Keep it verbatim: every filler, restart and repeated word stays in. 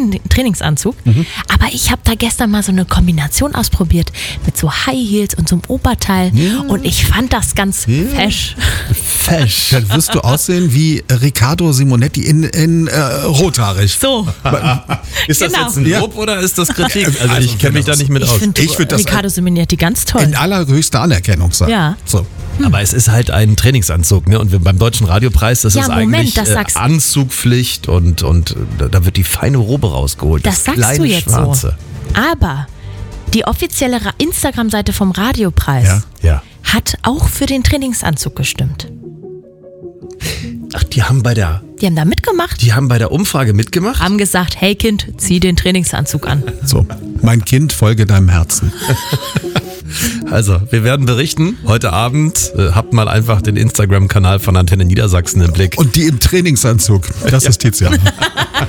Train- Trainingsanzug. Mhm. Aber ich habe da gestern mal so eine Kombination ausprobiert mit so High Heels und so einem Oberteil. Ja. Und ich fand das ganz ja. fesch. Fesch. Dann wirst du aussehen wie Riccardo Simonetti in, in äh, rothaarig. So. Ist das genau. jetzt ein Lob ja. oder ist das Kritik? Also, also ich kenne mich da nicht mit ich aus. Find, ich finde Riccardo Simonetti ganz toll. In allerhöchster Anerkennung sein. Ja. So. Hm. Aber es ist halt ein Trainingsanzug, ne? Und wir, beim Deutschen Radiopreis, das ja, ist Moment, eigentlich das äh, Anzugpflicht und, und da, da wird die feine Robe rausgeholt. Das, das sagst kleine du jetzt Schwarze. so. Aber die offizielle Ra- Instagram-Seite vom Radiopreis ja. Ja. hat auch für den Trainingsanzug gestimmt. Ach, die haben bei der... Die haben da mitgemacht. Die haben bei der Umfrage mitgemacht? Haben gesagt, hey Kind, zieh den Trainingsanzug an. So, mein Kind, folge deinem Herzen. Also, wir werden berichten. Heute Abend äh, habt mal einfach den Instagram-Kanal von Antenne Niedersachsen im Blick. Und die im Trainingsanzug. Das ja. ist Tiziana.